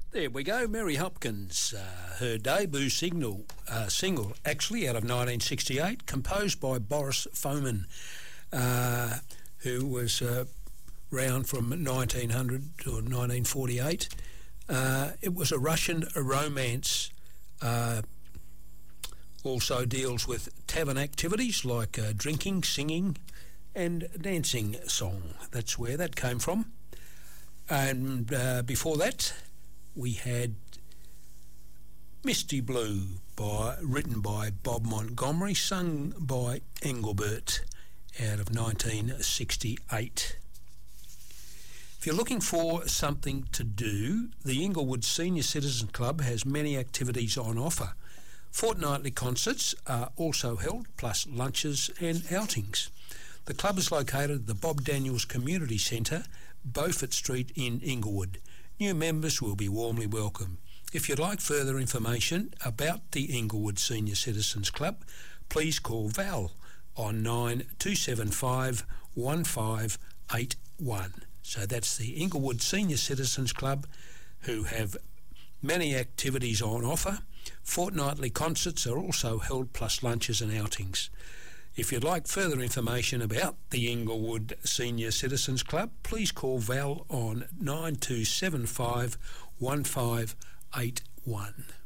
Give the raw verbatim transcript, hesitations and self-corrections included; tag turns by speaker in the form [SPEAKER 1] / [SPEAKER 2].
[SPEAKER 1] There we go, Mary Hopkins, uh, her debut signal, uh, single, actually, out of nineteen sixty-eight, composed by Boris Fomin, uh, who was uh, round from nineteen hundred to nineteen forty-eight. Uh, it was a Russian romance, uh, also deals with tavern activities like uh, drinking, singing and dancing song. That's where that came from. And uh, before that, we had Misty Blue, by, written by Bob Montgomery, sung by Engelbert, out of nineteen sixty-eight. If you're looking for something to do, the Inglewood Senior Citizens Club has many activities on offer. Fortnightly concerts are also held, plus lunches and outings. The club is located at the Bob Daniels Community Centre, Beaufort Street in Inglewood. New members will be warmly welcome. If you'd like further information about the Inglewood Senior Citizens Club, please call Val on nine two seven five, one five eight one. So that's the Inglewood Senior Citizens Club, who have many activities on offer. Fortnightly concerts are also held, plus lunches and outings. If you'd like further information about the Inglewood Senior Citizens Club, please call Val on nine two seven five, one five eight one.